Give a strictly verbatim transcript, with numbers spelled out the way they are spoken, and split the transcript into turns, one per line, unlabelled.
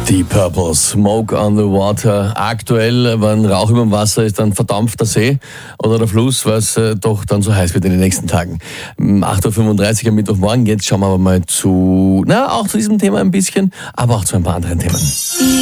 Deep Purple, Smoke on the Water. Aktuell, wenn Rauch über dem Wasser ist, dann verdampft der See oder der Fluss, weil es äh, doch dann so heiß wird in den nächsten Tagen. acht Uhr fünfunddreißig am Mittwochmorgen. Jetzt schauen wir aber mal zu, na, auch zu diesem Thema ein bisschen, aber auch zu ein paar anderen Themen.